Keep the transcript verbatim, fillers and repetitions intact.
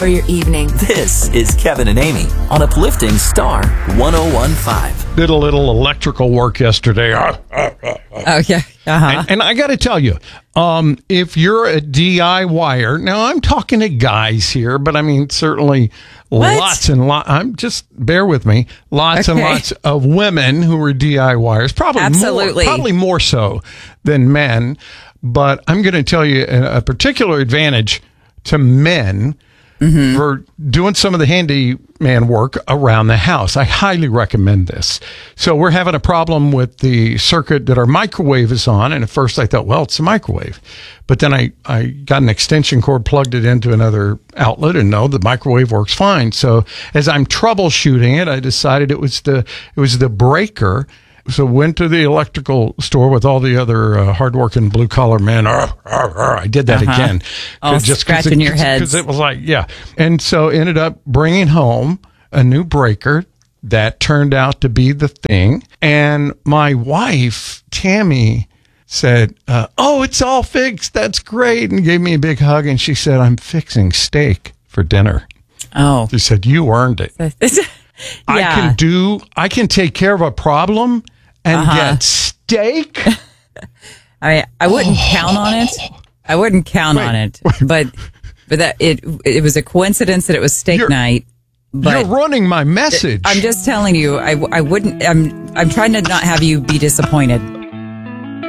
for your evening. This is Kevin and Amy on Uplifting Star one oh one point five. Did a little electrical work yesterday. Oh, yeah. Uh-huh. And, and I got to tell you, um, if you're a DIYer, now I'm talking to guys here, but I mean, certainly What? lots and lots, I'm just, bear with me, lots and Okay. lots of women who are DIYers, probably Absolutely. more, probably more so than men. But I'm going to tell you a, a particular advantage to men Mm-hmm. for doing some of the handyman work around the house. I highly recommend this. So we're having a problem with the circuit that our microwave is on. And at first I thought, well, it's a microwave. But then I, I got an extension cord, plugged it into another outlet, and no, the microwave works fine. So as I'm troubleshooting it, I decided it was the, it was the breaker. So went to the electrical store with all the other uh, hardworking blue collar men. Arr, arr, arr. I did that Uh-huh. again. All scratching it, your heads. Because it was like, yeah. And so ended up bringing home a new breaker that turned out to be the thing. And my wife, Tammy, said, uh, oh, it's all fixed. That's great. And gave me a big hug. And she said, I'm fixing steak for dinner. Oh. She said, you earned it. yeah. I can do, I can take care of a problem and Uh-huh. get steak. I I wouldn't count on it. I wouldn't count Wait, on it. wait. But but that it it was a coincidence that it was steak You're- night. But You're running my message. I'm just telling you, I, I wouldn't. I'm I'm trying to not have you be disappointed.